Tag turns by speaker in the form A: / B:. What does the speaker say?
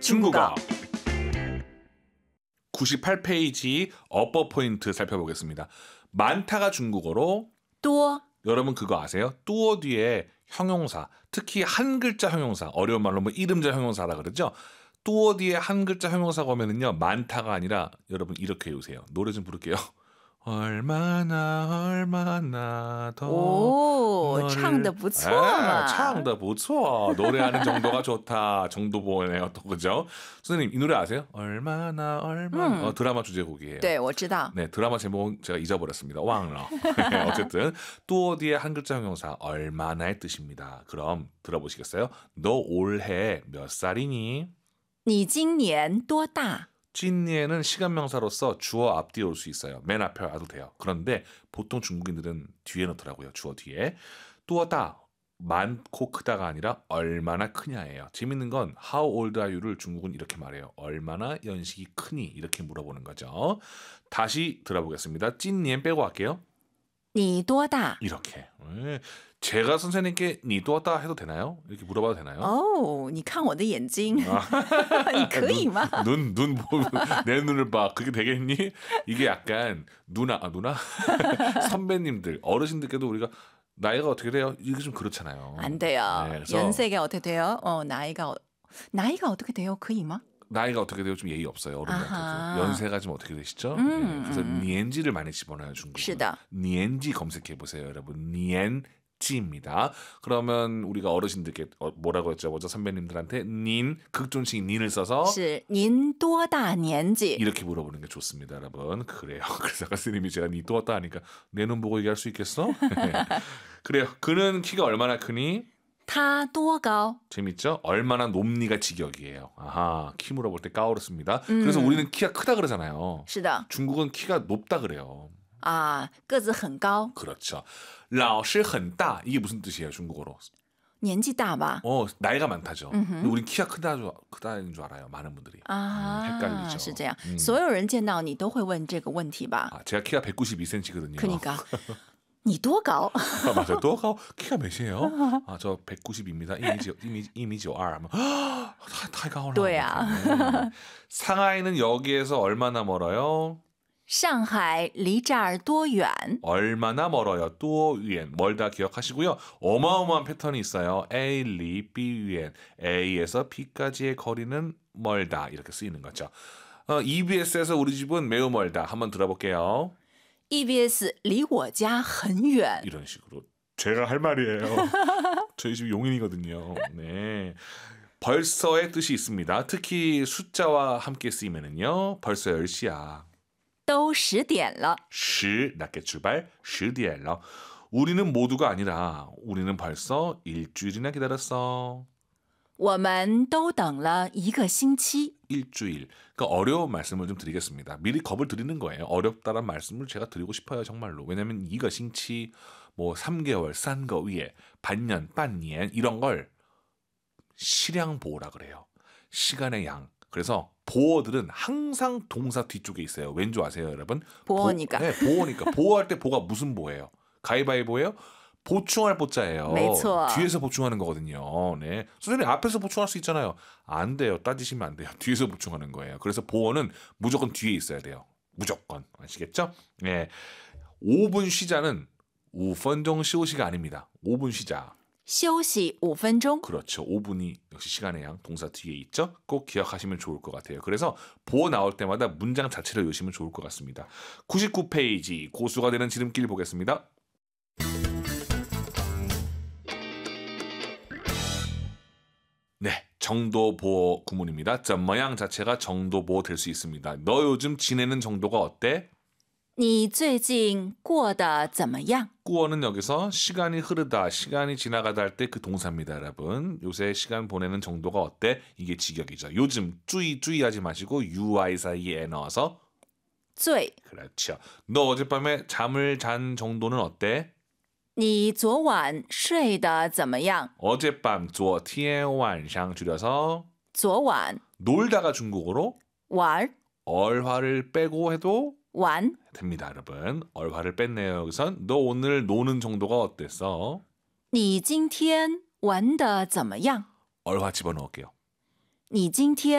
A: 중국어 98페이지 어퍼 포인트 살펴보겠습니다. 많다가 중국어로
B: 多
A: 여러분 그거 아세요? 뚜어 뒤에 형용사, 특히 한 글자 형용사, 어려운 말로 뭐 이름자 형용사라 그러죠? 뚜어 뒤에 한 글자 형용사가 오면은요, 많다가 아니라 여러분 이렇게 해주세요. 노래 좀 부를게요. 얼마나 더
B: 哦，
A: 너를-
B: 唱得不错
A: 아,
B: 嘛。
A: 唱得不错. 노래하는 정도가 좋다. 정도 보네요. 또 그죠? 선생님 이 노래 아세요? 얼마나 드라마 주제곡이에요.
B: 对，我知道。
A: 네, 드라마 제목 제가 잊어버렸습니다. 왕러. 어쨌든 뚜어 뒤에 한 글자 형용사 얼마나의 뜻입니다. 그럼 들어보시겠어요? 너 올해 몇 살이니?
B: 你今年多大？
A: 찐니에는 시간 명사로서 주어 앞뒤에 올 수 있어요. 맨 앞에 와도 돼요. 그런데 보통 중국인들은 뒤에 넣더라고요. 주어 뒤에. 뚜어다 많고 크다가 아니라 얼마나 크냐예요. 재밌는 건 how old are you를 중국은 이렇게 말해요. 얼마나 연식이 크니? 이렇게 물어보는 거죠. 다시 들어보겠습니다. 찐니엔 빼고 할게요.
B: 你多大？
A: 이렇게. 제가 선생님께 니 뚜어다 해도 되나요? 이렇게 물어봐도 되나요?
B: 哦，你看我的眼睛，你可以吗？
A: 내 눈을 봐. 그게 되겠니? 이게 약간 누나 선배님들, 어르신들께도 우리가 나이가 어떻게 돼요? 이게 좀 그렇잖아요.
B: 안 돼요.
A: 네, 그래서
B: 연세가 어떻게 돼요? 나이가 어떻게 돼요? 可以吗？
A: 나이가 어떻게 돼요? 좀 예의 없어요. 어른들한테도.
B: 아하.
A: 연세가 좀 어떻게 되시죠? 그래서 니엔지를 많이 집어넣어요. 중국은.
B: 是的。
A: 니엔지 검색해 보세요, 여러분. 니엔지입니다. 그러면 우리가 어르신들께 뭐라고 여쭤보죠? 선배님들한테 닌 극존칭 닌을 써서
B: 是您多大年纪？
A: 이렇게 물어보는 게 좋습니다, 여러분. 그래요. 그래서 아까 스님이 제가 니 또 왔다 하니까 내 눈 보고 얘기할 수 있겠어? 그래요. 그는 키가 얼마나 크니?
B: 他多高？
A: 재밌죠? 얼마나 높니가 직역이에요. 아하, 키 물어볼 때 까오를 씁니다. 그래서 우리는 키가 크다 그러잖아요.
B: 是的
A: 중국은 키가 높다 그래요.
B: 啊，个子很高，
A: 그렇죠. 老师很大 이게 무슨 뜻이에요, 중국어로?
B: 年纪大吧？
A: 나이가 많다죠. 근데 우린 키가 크다는 줄 알아요, 많은 분들이.
B: 啊，
A: 헷갈리죠.
B: 是这样。所有人见到你都会问这个问题吧？
A: 제가 키가 192cm거든요.
B: 그러니까 你多高？
A: 맞아요. 또 키가 몇이에요? 저 190입니다. 1米92 하면太高了.
B: 对啊。
A: 상하이는 여기에서 얼마나 멀어요?
B: 上海离这儿多远？
A: 얼마나 멀어요? 또 위엔 멀다 기억하시고요. 어마어마한 패턴이 있어요. A, 리, B, 위엔 A에서 B까지의 거리는 멀다 이렇게 쓰이는 거죠. EBS에서 우리 집은 매우 멀다. 한번 들어볼게요.
B: EBS 离我家很远。
A: 이런 식으로 제가 할 말이에요. 저희 집 용인이거든요. 네. 벌써의 뜻이 있습니다. 특히 숫자와 함께 쓰이면은요. 벌써 10시야.
B: 都10点了。
A: 10 낮게 출발 10点了. 우리는 모두가 아니라 우리는 벌써 일주일이나 기다렸어.
B: 我们都等了1个星期。
A: 일주일. 그러니까 어려운 말씀을 좀 드리겠습니다. 미리 겁을 드리는 거예요. 어렵다는 말씀을 제가 드리고 싶어요, 정말로. 왜냐하면 이거 싱치, 뭐 3개월, 싼 거 위에 반년, 반년 이런 걸 시량 보호라 그래요. 시간의 양. 그래서 보어들은 항상 동사 뒤쪽에 있어요. 왠 줄 아세요, 여러분?
B: 보어니까.
A: 네, 보어니까. 보호할 때 보가 무슨 보예요? 가위바위보예요? 보충할 보자예요.
B: 没错。
A: 뒤에서 보충하는 거거든요. 네. 선생님 앞에서 보충할 수 있잖아요. 안 돼요. 따지시면 안 돼요. 뒤에서 보충하는 거예요. 그래서 보어는 무조건 뒤에 있어야 돼요. 무조건. 아시겠죠? 네. 5분 쉬자는 5分钟 쉬우시가 아닙니다. 5분 쉬자.
B: 休息5分钟。
A: 그렇죠. 5분이 역시 시간의 양 동사 뒤에 있죠. 꼭 기억하시면 좋을 것 같아요. 그래서 보어 나올 때마다 문장 자체를 외우시면 좋을 것 같습니다. 99페이지 고수가 되는 지름길 보겠습니다. 네, 정도 보어 구문입니다. 怎么样 자체가 정도 보어 될 수 있습니다. 너 요즘 지내는 정도가 어때?
B: 你最近过得怎么样？
A: 꾸어는 여기서 시간이 흐르다, 시간이 지나가다 할 때 그 동사입니다, 여러분. 요새 시간 보내는 정도가 어때? 이게 직역이죠. 요즘 주의하지 마시고 UI 사이에 넣어서
B: 最
A: 그렇죠. 너 어젯밤에 잠을 잔 정도는 어때?
B: 你昨晚睡得怎么样？
A: 어젯밤 昨天晚上 줄여서
B: 昨晚
A: 놀다가 중국어로
B: 玩
A: 얼화를 빼고 해도
B: 玩
A: 됩니다, 여러분. 얼화를 뺐네요. 여기선 너 오늘 노는 정도가 어땠어?
B: 你今天玩得怎么样？
A: 얼화 집어넣을게요.
B: 你今天